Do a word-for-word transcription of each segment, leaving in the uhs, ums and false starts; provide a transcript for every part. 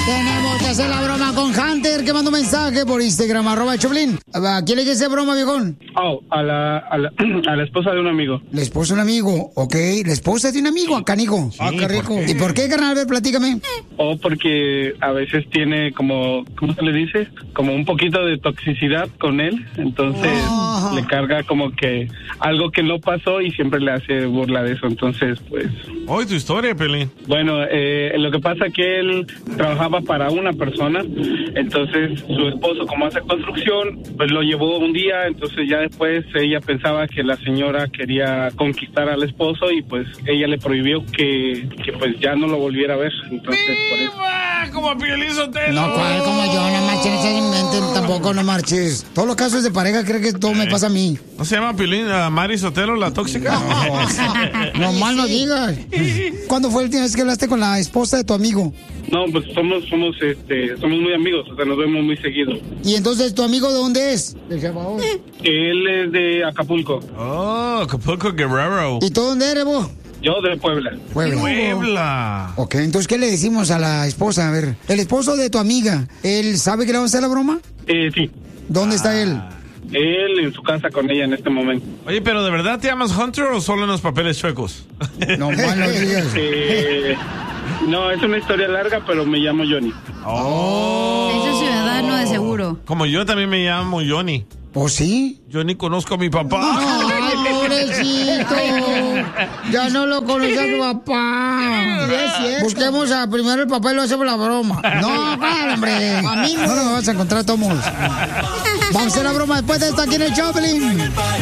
Tenemos que hacer la broma con Hunter, que mandó un mensaje por Instagram, arroba el Choplin. ¿A quién le quiere hacer broma, viejón? Oh, a la, a la, a la esposa de un amigo. La esposa de un amigo, ok. La esposa de un amigo, acá, Nico. Sí, ah, qué rico. ¿por qué? ¿Y por qué, carnal? A ver, platícame. O oh, porque a veces tiene como, ¿cómo se le dice? Como un poquito de toxicidad con él. Entonces oh. le carga como que algo que no pasó y siempre le hace burla de eso. Entonces, pues... Hoy tu historia, Pelín. Bueno, eh, lo que pasa es que él trabajaba para una persona, entonces su esposo, como hace construcción, pues lo llevó un día, entonces ya después ella pensaba que la señora quería conquistar al esposo y pues ella le prohibió que, que pues ya no lo volviera a ver. Entonces, por eso. Como a Piolín Sotelo. No, ¿cuál? Como yo, no marches, no se inventen, tampoco no marches. Todos los casos de pareja creen que todo me pasa a mí. ¿No se llama Piolín, uh, Mari Sotelo, la tóxica? No, no mal no digas. ¿Cuándo fue la última vez que hablaste con la esposa de tu amigo? No, pues somos, somos, este, somos muy amigos, o sea, nos vemos muy seguido. ¿Y entonces tu amigo de dónde es? ¿De Salvador? Él es de Acapulco. Oh, Acapulco, Guerrero. ¿Y tú dónde eres vos? Yo de Puebla. Puebla. Puebla. Ok, entonces, ¿qué le decimos a la esposa? A ver, el esposo de tu amiga, ¿él sabe que le vamos a hacer la broma? Eh, sí. ¿Dónde ah. está él? Él en su casa con ella en este momento. Oye, pero ¿de verdad te llamas Hunter o solo en los papeles chuecos? No, mal no digas. Eh, no, es una historia larga, pero me llamo Johnny. Oh. Ese es ciudadano de seguro. Como yo también me llamo Johnny. ¿Oh, sí? Yo ni conozco a mi papá. Ay, pobrecito. Ya no lo conoce a tu papá. Sí, busquemos a primero el papá y lo hacemos la broma. No, claro, hombre. A mí no lo vas a encontrar todos. Vamos a hacer la broma después de esto aquí en el Choplin.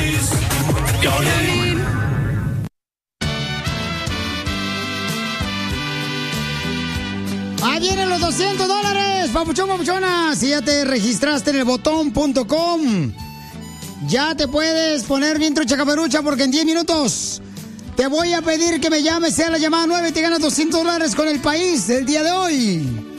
Ahí vienen los doscientos dólares, papuchón, papuchona. Si ya te registraste en el botón punto com, ya te puedes poner bien trucha caperucha porque en diez minutos te voy a pedir que me llames, sea la llamada nueve y te ganas doscientos dólares con el país el día de hoy.